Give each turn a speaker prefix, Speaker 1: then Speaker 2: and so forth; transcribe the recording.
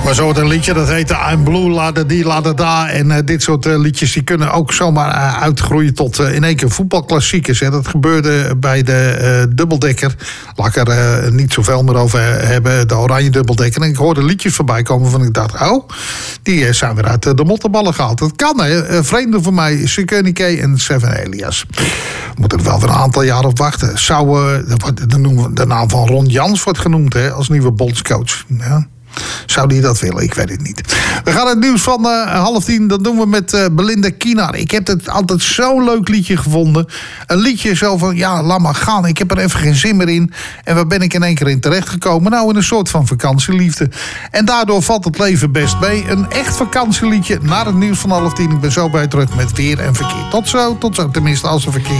Speaker 1: maar zo een liedje, dat heette I'm Blue, la da di, la da da. En dit soort liedjes die kunnen ook zomaar uitgroeien tot in één keer voetbalklassiekers. Hè. Dat gebeurde bij de dubbeldekker. Laat ik er niet zoveel meer over hebben, de oranje dubbeldekker. En ik hoorde liedjes voorbij komen van ik dacht, oh, die zijn weer uit de mottenballen gehaald. Dat kan, hè. Vreemde voor mij, Sekunike en Seven Elias. Moet er wel weer een aantal jaar op wachten. Zou de naam van Ron Jans wordt genoemd, hè, als nieuwe bondscoach. Ja. Zou die dat willen? Ik weet het niet. We gaan het nieuws van 9:30. Dat doen we met Belinda Kienar. Ik heb het altijd zo'n leuk liedje gevonden. Een liedje zo van, ja, laat maar gaan. Ik heb er even geen zin meer in. En waar ben ik in één keer in terechtgekomen? Nou, in een soort van vakantieliefde. En daardoor valt het leven best mee. Een echt vakantieliedje naar het nieuws van 9:30. Ik ben zo bij terug met weer en verkeer. Tot zo, tenminste als er verkeer